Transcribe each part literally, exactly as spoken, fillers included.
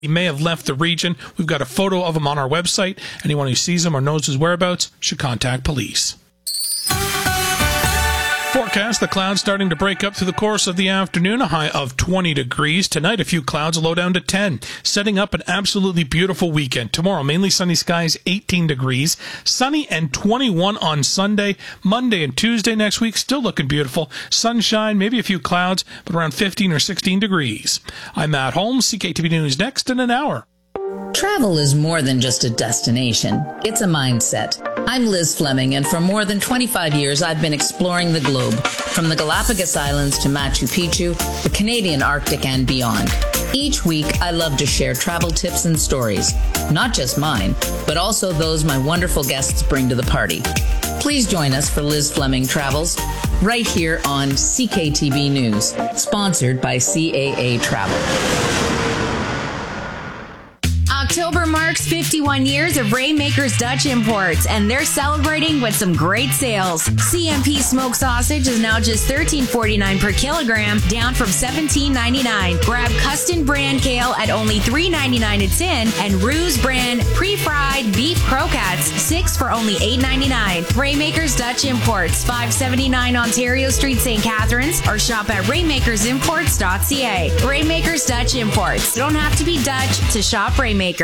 He may have left the region. We've got a photo of him on our website. Anyone who sees him or knows his whereabouts should contact police. Forecast, the clouds starting to break up through the course of the afternoon, a high of twenty degrees. Tonight, a few clouds, a low down to ten. Setting up an absolutely beautiful weekend. Tomorrow, mainly sunny skies, eighteen degrees. Sunny and twenty-one on Sunday. Monday and Tuesday next week, still looking beautiful. Sunshine, maybe a few clouds, but around fifteen or sixteen degrees. I'm Matt Holmes, C K T V News next in an hour. Travel is more than just a destination. It's a mindset. I'm Liz Fleming, and for more than twenty-five years, I've been exploring the globe, from the Galapagos Islands to Machu Picchu, the Canadian Arctic, and beyond. Each week, I love to share travel tips and stories, not just mine, but also those my wonderful guests bring to the party. Please join us for Liz Fleming Travels, right here on C K T V News, sponsored by C A A Travel. October marks fifty-one years of Rainmakers Dutch Imports, and they're celebrating with some great sales. C M P smoked sausage is now just thirteen forty-nine per kilogram, down from seventeen ninety-nine. Grab Custom brand kale at only three ninety-nine a tin, and Ruse brand pre-fried beef croquettes, six for only eight ninety-nine. Rainmakers Dutch Imports, five seventy-nine Ontario Street, Saint Catharines, or shop at rainmakers imports dot c a. Rainmakers Dutch Imports. Don't have to be Dutch to shop Rainmakers.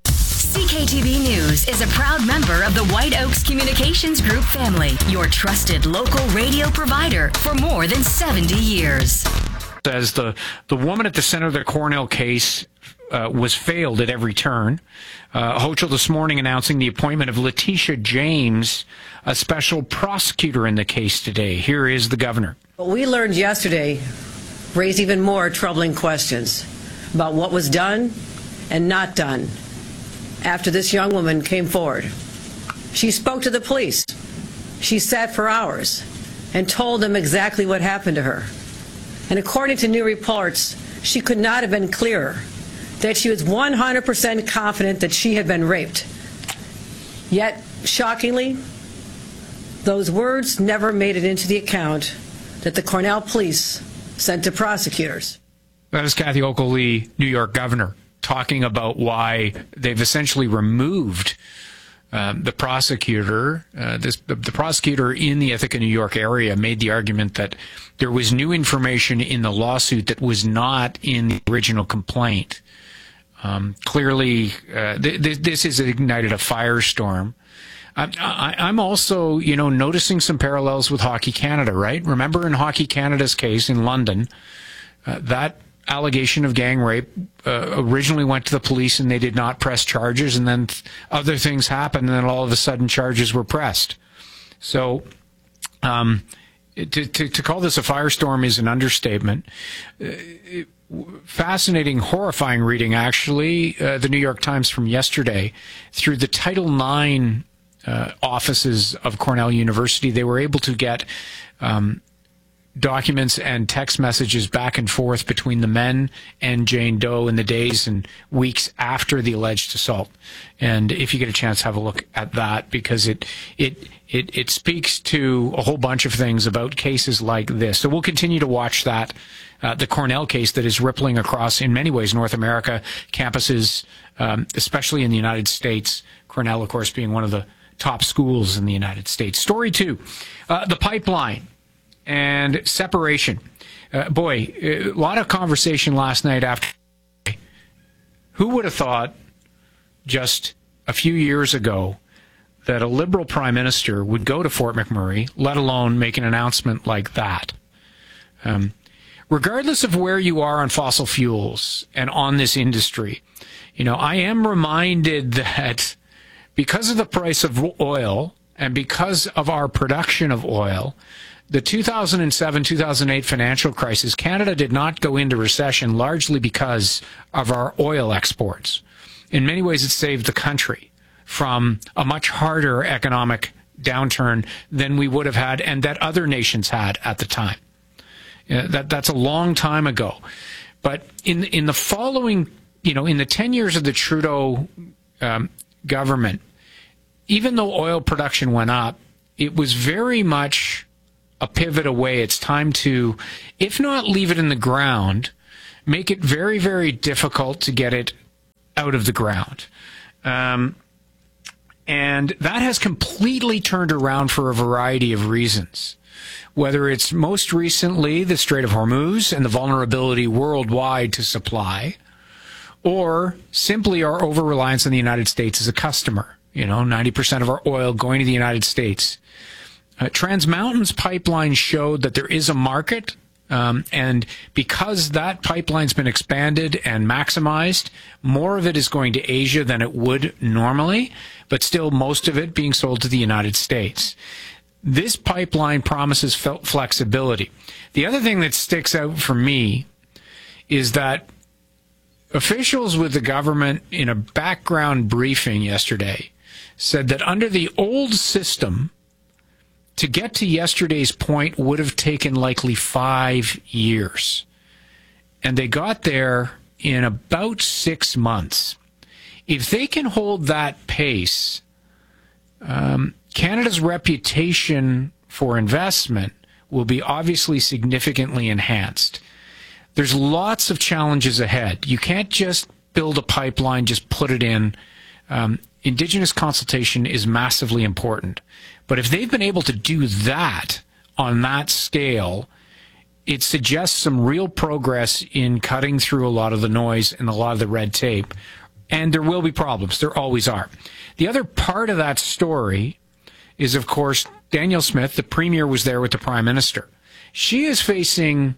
C K T V News is a proud member of the White Oaks Communications Group family, your trusted local radio provider for more than seventy years. As the, the woman at the center of the Cornell case uh, was failed at every turn, uh, Hochul this morning announcing the appointment of Letitia James, a special prosecutor in the case today. Here is the governor. What we learned yesterday raised even more troubling questions about what was done and not done after this young woman came forward. She spoke to the police. She sat for hours and told them exactly what happened to her. And according to new reports, she could not have been clearer that she was one hundred percent confident that she had been raped. Yet, shockingly, those words never made it into the account that the Cornell police sent to prosecutors. That is Kathy Hochul, New York governor, talking about why they've essentially removed um, the prosecutor. Uh, this, the, the prosecutor in the Ithaca, New York area made the argument that there was new information in the lawsuit that was not in the original complaint. Um, clearly, uh, th th this has ignited a firestorm. I, I, I'm also, you know, noticing some parallels with Hockey Canada, right? Remember in Hockey Canada's case in London, uh, that allegation of gang rape uh, originally went to the police and they did not press charges, and then th other things happened, and then all of a sudden charges were pressed. So um, to, to, to call this a firestorm is an understatement. Uh, it, fascinating, horrifying reading, actually, uh, the New York Times from yesterday. Through the Title nine uh, offices of Cornell University, they were able to get um, documents and text messages back and forth between the men and Jane Doe in the days and weeks after the alleged assault. And if you get a chance, have a look at that, because it it it, it speaks to a whole bunch of things about cases like this. So we'll continue to watch that, uh, the Cornell case that is rippling across, in many ways, North America, campuses, um, especially in the United States. Cornell, of course, being one of the top schools in the United States. Story two, uh, the pipeline and separation. Uh, boy, a lot of conversation last night after. Who would have thought just a few years ago that a Liberal Prime Minister would go to Fort McMurray, let alone make an announcement like that? Um, regardless of where you are on fossil fuels and on this industry, you know, I am reminded that because of the price of oil and because of our production of oil, the two thousand seven two thousand eight financial crisis, Canada did not go into recession largely because of our oil exports. In many ways, it saved the country from a much harder economic downturn than we would have had and that other nations had at the time. Uh, that, that's a long time ago. But in, in the following, you know, in the ten years of the Trudeau um, government, even though oil production went up, it was very much a pivot away. It's time to, if not leave it in the ground, make it very, very difficult to get it out of the ground. Um, and that has completely turned around for a variety of reasons. Whether it's most recently the Strait of Hormuz and the vulnerability worldwide to supply, or simply our over-reliance on the United States as a customer. You know, ninety percent of our oil going to the United States. Uh, Trans Mountain's pipeline showed that there is a market, um, and because that pipeline's been expanded and maximized, more of it is going to Asia than it would normally, but still most of it being sold to the United States. This pipeline promises flexibility. The other thing that sticks out for me is that officials with the government in a background briefing yesterday said that under the old system, to get to yesterday's point would have taken likely five years. And they got there in about six months. If they can hold that pace, um, Canada's reputation for investment will be obviously significantly enhanced. There's lots of challenges ahead. You can't just build a pipeline, just put it in. Um, Indigenous consultation is massively important. But if they've been able to do that on that scale, it suggests some real progress in cutting through a lot of the noise and a lot of the red tape. And there will be problems. There always are. The other part of that story is, of course, Danielle Smith, the Premier, was there with the Prime Minister. She is facing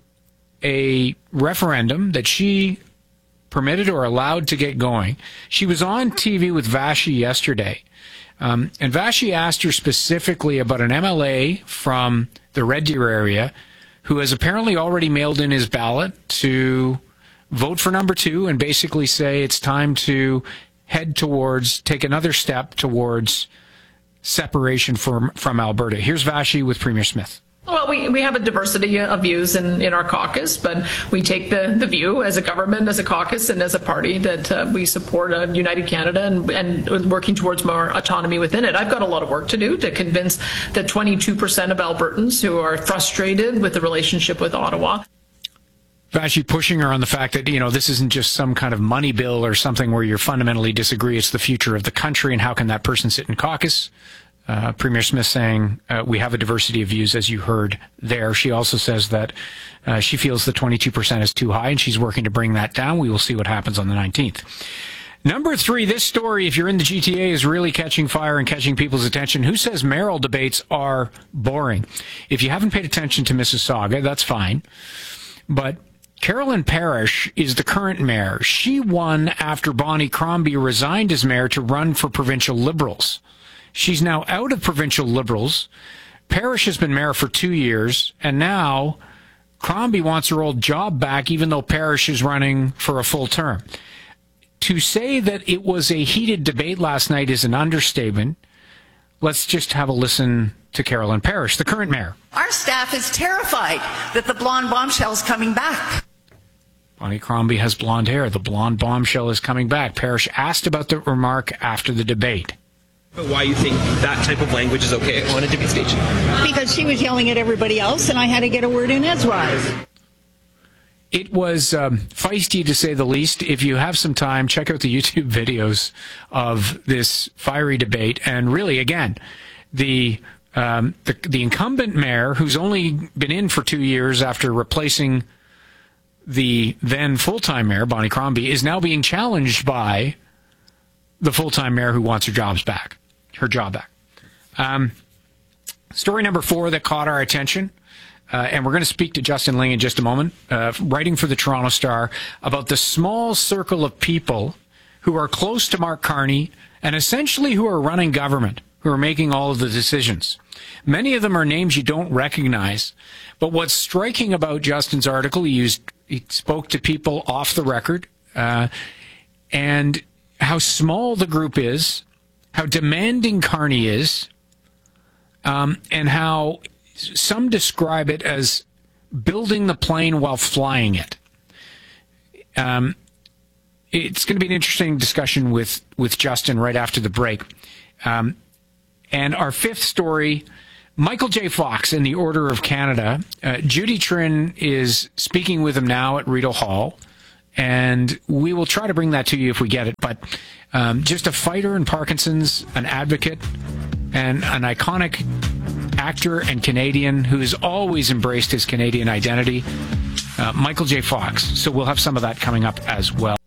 a referendum that she permitted or allowed to get going. She was on T V with Vashi yesterday, um, and Vashi asked her specifically about an M L A from the Red Deer area who has apparently already mailed in his ballot to vote for number two and basically say it's time to head towards, take another step towards separation from, from Alberta. Here's Vashi with Premier Smith. Well, we, we have a diversity of views in, in our caucus, but we take the, the view as a government, as a caucus, and as a party that uh, we support a united Canada and, and working towards more autonomy within it. I've got a lot of work to do to convince the twenty-two percent of Albertans who are frustrated with the relationship with Ottawa. Actually pushing her on the fact that, you know, this isn't just some kind of money bill or something where you fundamentally disagree. It's the future of the country, and how can that person sit in caucus? Uh, Premier Smith saying uh, we have a diversity of views, as you heard there. She also says that uh, she feels the twenty-two percent is too high, and she's working to bring that down. We will see what happens on the nineteenth. Number three, this story, if you're in the G T A, is really catching fire and catching people's attention. Who says mayoral debates are boring? If you haven't paid attention to Mississauga, that's fine. But Carolyn Parrish is the current mayor. She won after Bonnie Crombie resigned as mayor to run for provincial Liberals. She's now out of provincial Liberals. Parrish has been mayor for two years, and now Crombie wants her old job back, even though Parrish is running for a full term. To say that it was a heated debate last night is an understatement. Let's just have a listen to Carolyn Parrish, the current mayor. Our staff is terrified that the blonde bombshell is coming back. Bonnie Crombie has blonde hair. The blonde bombshell is coming back. Parrish asked about the remark after the debate. But why you think that type of language is okay on a debate stage? Because she was yelling at everybody else, and I had to get a word in edgewise. It was um, feisty, to say the least. If you have some time, check out the YouTube videos of this fiery debate. And really, again, the, um, the the incumbent mayor, who's only been in for two years after replacing the then full-time mayor, Bonnie Crombie, is now being challenged by the full-time mayor who wants her jobs back, her job back. Um, story number four that caught our attention. Uh, and we're going to speak to Justin Ling in just a moment, uh, writing for the Toronto Star, about the small circle of people who are close to Mark Carney and essentially who are running government, who are making all of the decisions. Many of them are names you don't recognize. But what's striking about Justin's article, he used, he spoke to people off the record, uh, and how small the group is, how demanding Carney is, um, and how some describe it as building the plane while flying it. Um, it's going to be an interesting discussion with, with Justin right after the break. Um, and our fifth story, Michael J. Fox in the Order of Canada. Uh, Judy Trinh is speaking with him now at Rideau Hall. And we will try to bring that to you if we get it. But um, just a fighter in Parkinson's, an advocate, and an iconic actor and Canadian who has always embraced his Canadian identity, uh, Michael J. Fox. So we'll have some of that coming up as well.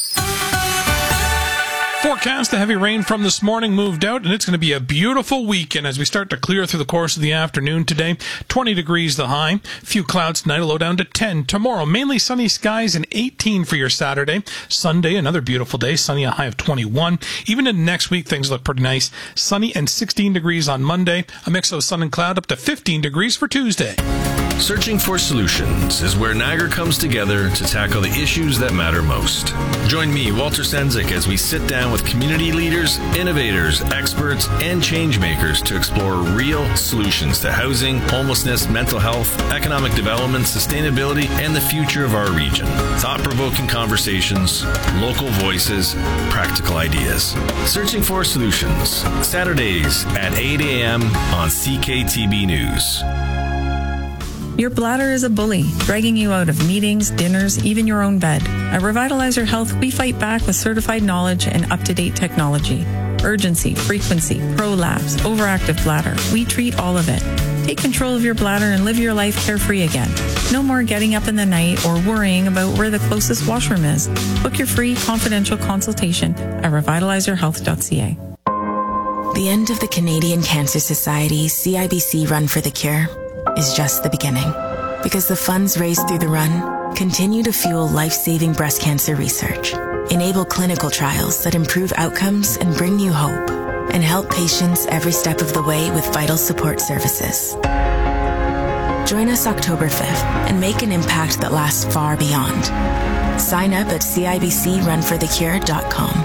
Forecast, the heavy rain from this morning moved out, and it's going to be a beautiful weekend as we start to clear through the course of the afternoon today. twenty degrees the high. Few clouds tonight, a low down to ten. Tomorrow, mainly sunny skies and eighteen for your Saturday. Sunday, another beautiful day, sunny, a high of twenty-one. Even in next week, things look pretty nice. Sunny and sixteen degrees on Monday. A mix of sun and cloud up to fifteen degrees for Tuesday. Searching for Solutions is where Niagara comes together to tackle the issues that matter most. Join me, Walter Sendzik, as we sit down with community leaders, innovators, experts, and change makers to explore real solutions to housing, homelessness, mental health, economic development, sustainability, and the future of our region. Thought-provoking conversations, local voices, practical ideas. Searching for Solutions, Saturdays at eight a.m. on C K T B News. Your bladder is a bully, dragging you out of meetings, dinners, even your own bed. At Revitalizer Health, we fight back with certified knowledge and up-to-date technology. Urgency, frequency, prolapse, overactive bladder. We treat all of it. Take control of your bladder and live your life carefree again. No more getting up in the night or worrying about where the closest washroom is. Book your free confidential consultation at revitalizer health dot c a. The end of the Canadian Cancer Society's C I B C Run for the Cure is just the beginning, because the funds raised through the run continue to fuel life-saving breast cancer research, enable clinical trials that improve outcomes and bring you hope, and help patients every step of the way with vital support services. Join us October fifth and make an impact that lasts far beyond. Sign up at C I B C run for the cure dot com.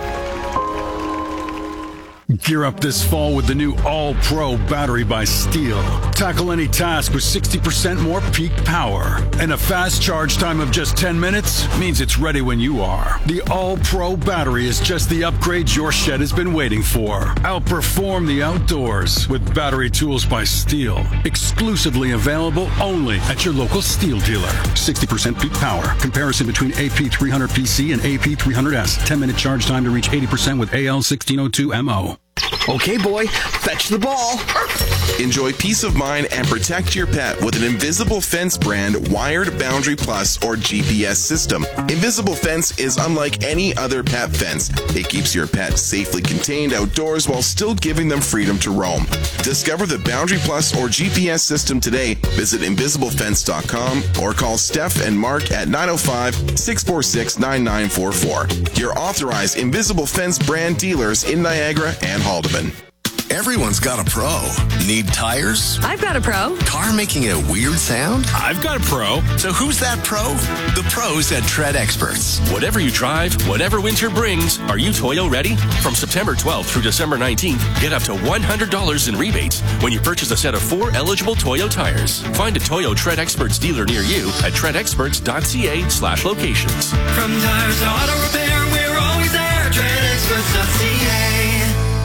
Gear up this fall with the new All-Pro battery by Steel. Tackle any task with sixty percent more peak power. And a fast charge time of just ten minutes means it's ready when you are. The All-Pro battery is just the upgrade your shed has been waiting for. Outperform the outdoors with battery tools by Steel. Exclusively available only at your local Steel dealer. sixty percent peak power. Comparison between A P three hundred P C and A P three hundred S. ten minute charge time to reach eighty percent with A L sixteen oh two M O. Okay, boy, fetch the ball. Enjoy peace of mind and protect your pet with an Invisible Fence brand wired Boundary Plus or G P S system. Invisible Fence is unlike any other pet fence. It keeps your pet safely contained outdoors while still giving them freedom to roam. Discover the Boundary Plus or G P S system today. Visit invisible fence dot com or call Steph and Mark at nine oh five, six four six, nine nine four four. Your authorized Invisible Fence brand dealers in Niagara and Haldeman. Everyone's got a pro. Need tires? I've got a pro. Car making a weird sound? I've got a pro. So who's that pro? The pros at Tread Experts. Whatever you drive, whatever winter brings, are you Toyo ready? From September twelfth through December nineteenth, get up to one hundred dollars in rebates when you purchase a set of four eligible Toyo tires. Find a Toyo Tread Experts dealer near you at tread experts dot c a slash locations. From tires to auto repair, we're always there. tread experts dot c a.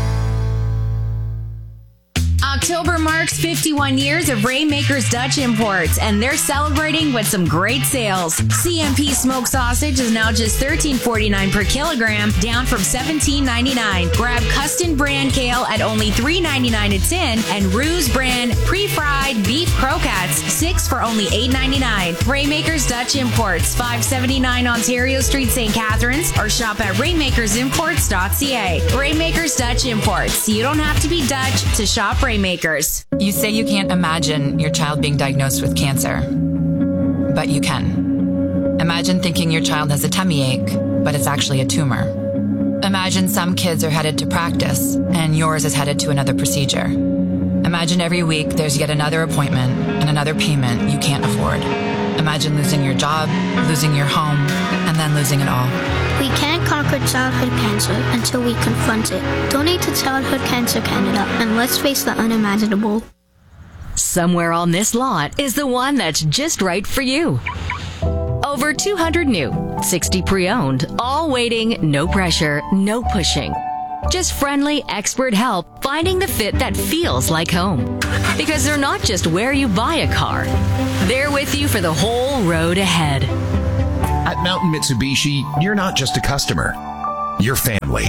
October marks fifty-one years of Rainmakers Dutch Imports, and they're celebrating with some great sales. C M P smoked sausage is now just thirteen forty-nine per kilogram, down from seventeen ninety-nine. Grab Custom brand kale at only three ninety-nine a tin, and Ruse brand pre-fried beef croquettes, six for only eight ninety-nine. Rainmakers Dutch Imports, five seventy-nine Ontario Street, Saint Catharines, or shop at rainmakers imports dot c a. Rainmakers Dutch Imports. You don't have to be Dutch to shop Rainmakers. You say you can't imagine your child being diagnosed with cancer, but you can. Imagine thinking your child has a tummy ache, but it's actually a tumor. Imagine some kids are headed to practice, and yours is headed to another procedure. Imagine every week there's yet another appointment and another payment you can't afford. Imagine losing your job, losing your home, and then losing it all. We can't conquer childhood cancer until we confront it. Donate to Childhood Cancer Canada, and let's face the unimaginable. Somewhere on this lot is the one that's just right for you. Over two hundred new, sixty pre-owned, all waiting, no pressure, no pushing. Just friendly, expert help finding the fit that feels like home. Because they're not just where you buy a car. They're with you for the whole road ahead. At Mountain Mitsubishi, you're not just a customer, you're family.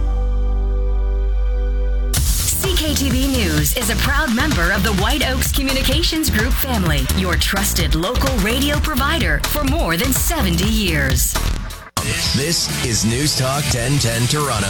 C K T V News is a proud member of the White Oaks Communications Group family, your trusted local radio provider for more than seventy years. This is News Talk ten ten Toronto.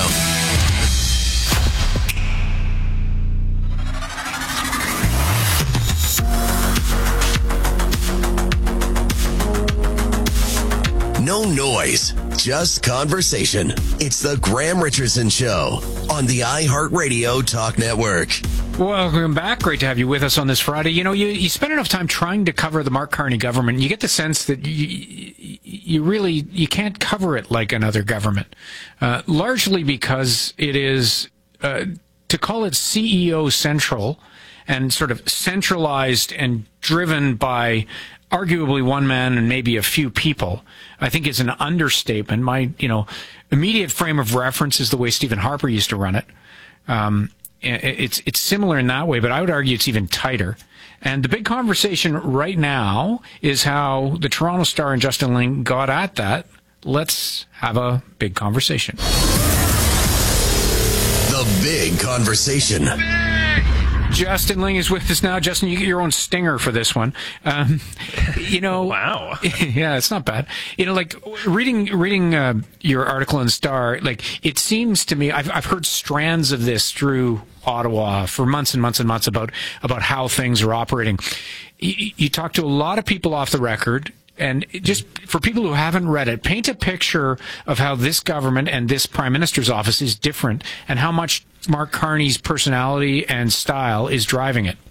No noise, just conversation. It's the Graham Richardson Show on the iHeartRadio Talk Network. Welcome back. Great to have you with us on this Friday. You know, you, you spend enough time trying to cover the Mark Carney government, you get the sense that you, you really, you can't cover it like another government, uh, largely because it is, uh, to call it C E O central and sort of centralized and driven by arguably one man and maybe a few people, I think is an understatement. My, you know, immediate frame of reference is the way Stephen Harper used to run it. Um, it's, it's similar in that way, but I would argue it's even tighter. And the big conversation right now is how the Toronto Star and Justin Ling got at that. Let's have a big conversation. The big conversation. Justin Ling is with us now. Justin, you get your own stinger for this one. Um, you know, wow, yeah, it's not bad. You know, like reading reading uh, your article in Star, like it seems to me, I've I've heard strands of this through Ottawa for months and months and months about about how things are operating. You, you talk to a lot of people off the record. And just for people who haven't read it, paint a picture of how this government and this Prime Minister's office is different and how much Mark Carney's personality and style is driving it.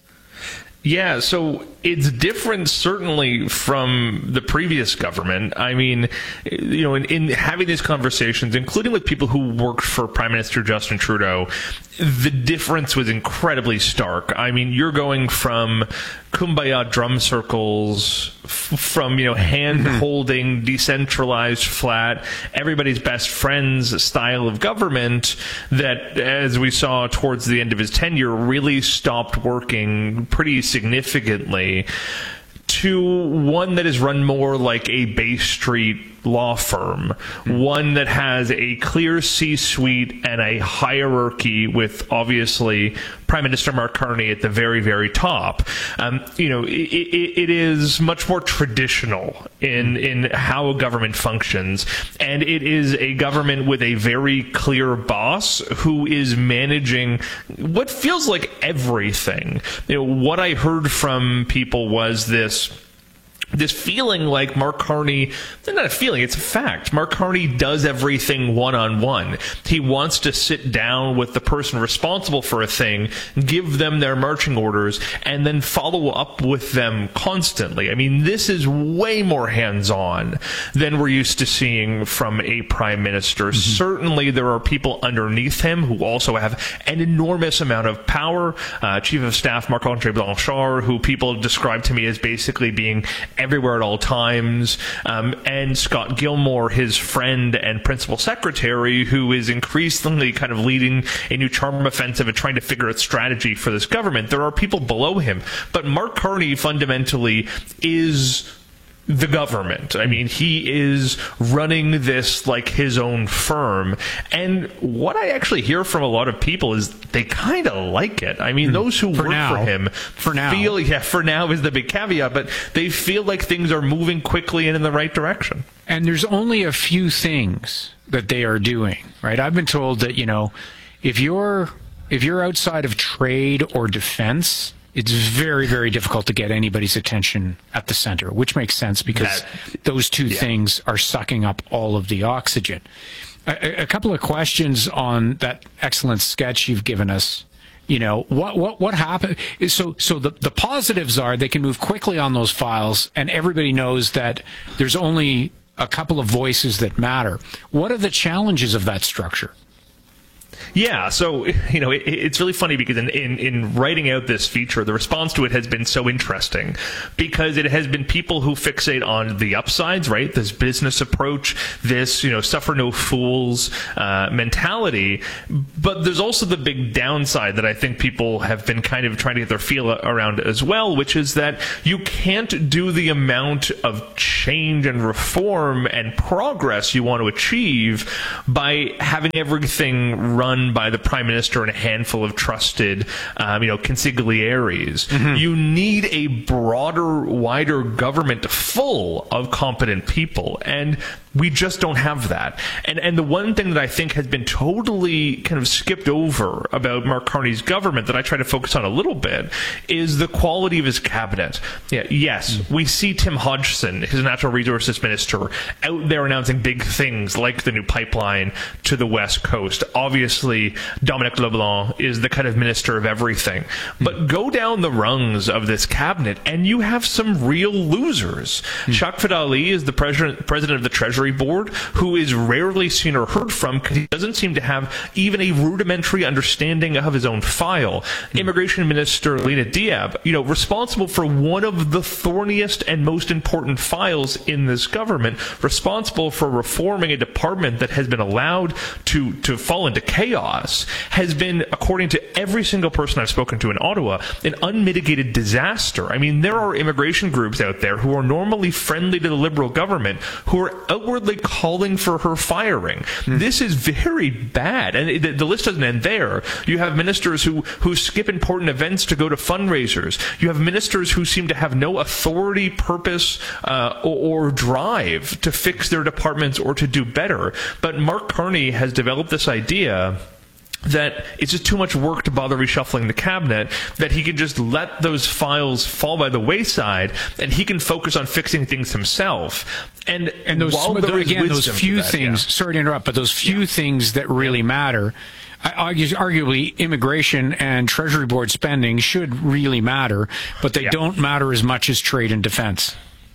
Yeah, so it's different certainly from the previous government. I mean, you know, in, in having these conversations, including with people who worked for Prime Minister Justin Trudeau, the difference was incredibly stark. I mean, you're going from kumbaya drum circles, f- from, you know, hand-holding, decentralized, flat, everybody's best friends style of government that, as we saw towards the end of his tenure, really stopped working pretty significantly, to one that is run more like a Bay Street law firm, one that has a clear C-suite and a hierarchy with obviously Prime Minister Mark Carney at the very, very top. Um, you know, it, it, it is much more traditional in in how a government functions, and it is a government with a very clear boss who is managing what feels like everything. You know, what I heard from people was this. This feeling like Mark Carney, it's not a feeling, it's a fact. Mark Carney does everything one-on-one. He wants to sit down with the person responsible for a thing, give them their marching orders, and then follow up with them constantly. I mean, this is way more hands-on than we're used to seeing from a prime minister. Mm-hmm. Certainly, there are people underneath him who also have an enormous amount of power. Uh, Chief of Staff Marc-André Blanchard, who people describe to me as basically being everywhere at all times, um, and Scott Gilmore, his friend and principal secretary, who is increasingly kind of leading a new charm offensive and trying to figure out strategy for this government. There are people below him, but Mark Carney fundamentally is the government. I mean, he is running this like his own firm. And what I actually hear from a lot of people is they kind of like it. I mean, mm. those who for work now. for him for now. feel, yeah, for now is the big caveat, but they feel like things are moving quickly and in the right direction. And there's only a few things that they are doing, right? I've been told that, you know, if you're if you're outside of trade or defense, it's very, very difficult to get anybody's attention at the center, which makes sense because that, those two yeah. things are sucking up all of the oxygen. A, a couple of questions on that excellent sketch you've given us. You know, what what what happened? So so the, the positives are they can move quickly on those files, and everybody knows that there's only a couple of voices that matter. What are the challenges of that structure? Yeah, so, you know, it, it's really funny because in, in, in writing out this feature, the response to it has been so interesting because it has been people who fixate on the upsides, right? This business approach, this, you know, suffer no fools uh, mentality. But there's also the big downside that I think people have been kind of trying to get their feel around as well, which is that you can't do the amount of change and reform and progress you want to achieve by having everything run by the Prime Minister and a handful of trusted, um, you know, consigliaries. Mm-hmm. You need a broader, wider government full of competent people, and we just don't have that. And and the one thing that I think has been totally kind of skipped over about Mark Carney's government that I try to focus on a little bit is the quality of his cabinet. Yeah, yes, mm. we see Tim Hodgson, his natural resources minister, out there announcing big things like the new pipeline to the West Coast. Obviously, Dominic LeBlanc is the kind of minister of everything. Mm. But go down the rungs of this cabinet and you have some real losers. Mm. Shafqat Ali is the president, president of the Treasury Board, who is rarely seen or heard from because he doesn't seem to have even a rudimentary understanding of his own file. Mm. Immigration Minister Lena Diab, you know, responsible for one of the thorniest and most important files in this government, responsible for reforming a department that has been allowed to, to fall into chaos, has been, according to every single person I've spoken to in Ottawa, an unmitigated disaster. I mean, there are immigration groups out there who are normally friendly to the Liberal government who are outwardly calling for her firing. Mm. This is very bad. And the, the list doesn't end there. You have ministers who, who skip important events to go to fundraisers. You have ministers who seem to have no authority, purpose, uh, or, or drive to fix their departments or to do better. But Mark Carney has developed this idea that it's just too much work to bother reshuffling the cabinet, that he can just let those files fall by the wayside and he can focus on fixing things himself. And, and those, while there is again, those few that, things, yeah. sorry to interrupt, but those few yeah. things that really yeah. matter, arguably immigration and Treasury Board spending should really matter, but they yeah. don't matter as much as trade and defense.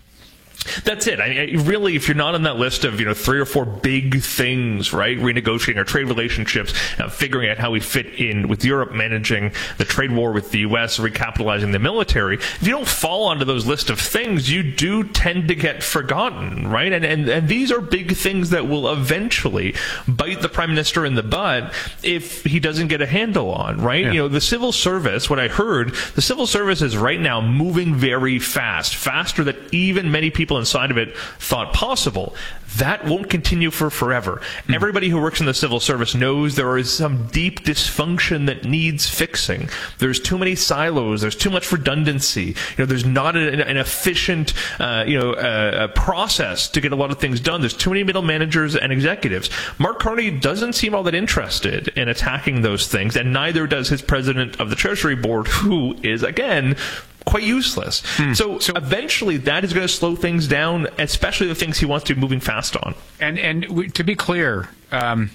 That's it. I mean, really, if you're not on that list of, you know, three or four big things, right, renegotiating our trade relationships, uh, figuring out how we fit in with Europe, managing the trade war with the U S, recapitalizing the military, if you don't fall onto those list of things, you do tend to get forgotten, right? And, and, and these are big things that will eventually bite the Prime Minister in the butt if he doesn't get a handle on, right? Yeah. You know, the civil service, what I heard, the civil service is right now moving very fast, faster than even many people inside of it thought possible. That won't continue for forever. Mm. Everybody who works in the civil service knows there is some deep dysfunction that needs fixing. There's too many silos. There's too much redundancy. You know, there's not an, an efficient, uh, you know, uh, process to get a lot of things done. There's too many middle managers and executives. Mark Carney doesn't seem all that interested in attacking those things, and neither does his president of the Treasury Board, who is, again, quite useless. Hmm. So, so eventually that is going to slow things down, especially the things he wants to be moving fast on. And and w- to be clear, um,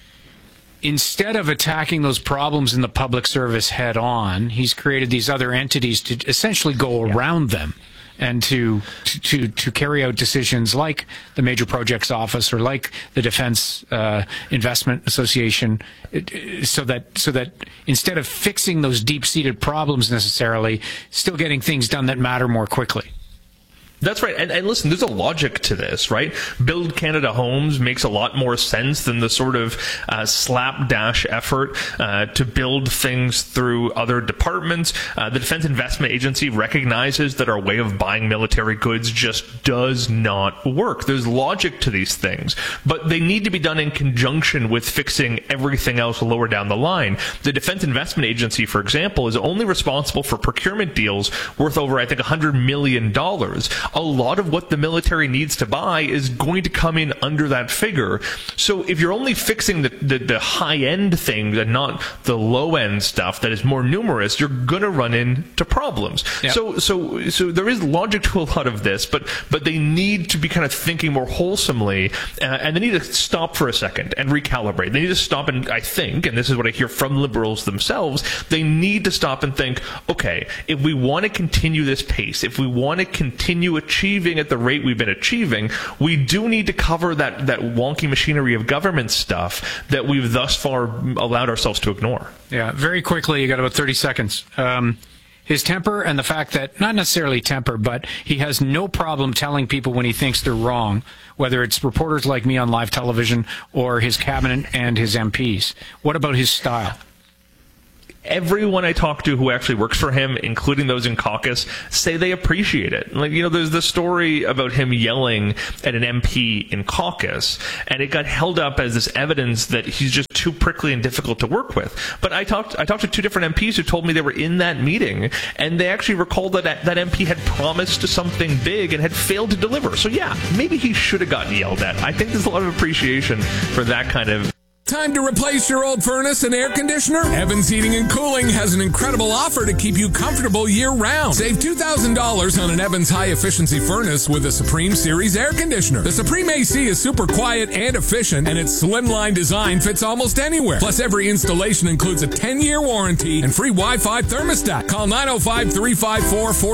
instead of attacking those problems in the public service head on, he's created these other entities to essentially go yeah. around them and to, to to carry out decisions like the Major Projects Office or like the Defense uh, Investment Association, it, so that so that instead of fixing those deep-seated problems necessarily, still getting things done that matter more quickly. That's right. And, and listen, there's a logic to this, right? Build Canada Homes makes a lot more sense than the sort of uh, slapdash effort uh, to build things through other departments. Uh, the Defense Investment Agency recognizes that our way of buying military goods just does not work. There's logic to these things, but they need to be done in conjunction with fixing everything else lower down the line. The Defense Investment Agency, for example, is only responsible for procurement deals worth over, I think, one hundred million dollars. A lot of what the military needs to buy is going to come in under that figure. So if you're only fixing the, the, the high-end things and not the low-end stuff that is more numerous, you're going to run into problems. Yep. So so so there is logic to a lot of this, but but they need to be kind of thinking more wholesomely, uh, and they need to stop for a second and recalibrate. They need to stop and, I think, and this is what I hear from Liberals themselves, they need to stop and think, okay, if we want to continue this pace, if we want to continue continue achieving at the rate we've been achieving, we do need to cover that, that wonky machinery of government stuff that we've thus far allowed ourselves to ignore. Yeah, very quickly, you got about thirty seconds. Um, his temper and the fact that, not necessarily temper, but he has no problem telling people when he thinks they're wrong, whether it's reporters like me on live television or his cabinet and his M Ps. What about his style? Everyone I talk to who actually works for him, including those in caucus, say they appreciate it. Like, you know, there's the story about him yelling at an M P in caucus, and it got held up as this evidence that he's just too prickly and difficult to work with. But I talked I talked to two different M Ps who told me they were in that meeting, and they actually recalled that that M P had promised something big and had failed to deliver. So yeah, maybe he should have gotten yelled at. I think there's a lot of appreciation for that kind of... Time to replace your old furnace and air conditioner? Evans Heating and Cooling has an incredible offer to keep you comfortable year-round. Save two thousand dollars on an Evans high-efficiency furnace with a Supreme Series air conditioner. The Supreme A C is super quiet and efficient, and its slimline design fits almost anywhere. Plus, every installation includes a ten-year warranty and free Wi-Fi thermostat. Call nine oh five, three five four, four